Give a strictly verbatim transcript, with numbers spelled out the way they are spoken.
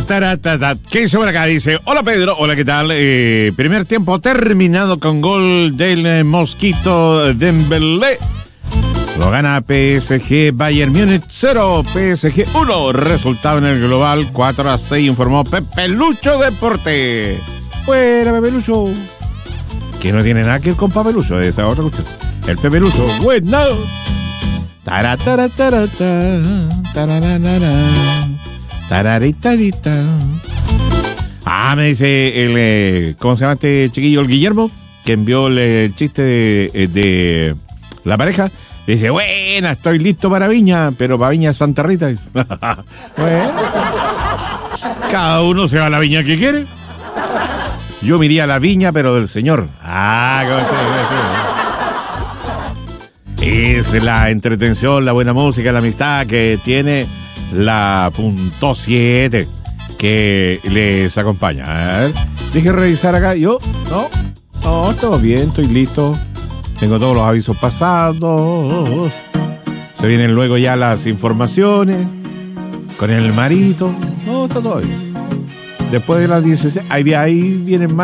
Taratata. ¿Qué dice por acá? Dice, hola Pedro, hola, ¿qué tal? Eh, primer tiempo terminado con gol del eh, Mosquito Dembélé. Lo gana P S G, Bayern Múnich cero, P S G uno. Resultado en el global cuatro a seis, informó Pepe Lucho Deporte. Fuera Pepe Lucho. Que no tiene nada que ver con Pepe Lucho, esta otra cuestión. El Pepe Lucho, bueno. Tarataratarata, tarararara, tararitarita. Ah, me dice el, eh, ¿cómo se llama este chiquillo? El Guillermo, que envió el, el chiste de, de la pareja. Dice, buena, estoy listo para Viña, pero para Viña Santa Rita. Bueno, cada uno se va a la viña que quiere. Yo me iría a la viña, pero del señor. Ah, ¿cómo es? Es la entretención, la buena música, la amistad que tiene la punto siete que les acompaña. A ver, dije revisar acá. Yo, no, no, todo bien, estoy listo. Tengo todos los avisos pasados. Se vienen luego ya las informaciones con el marito. No, está todo bien. Después de las dieciséis, ahí, ahí vienen más.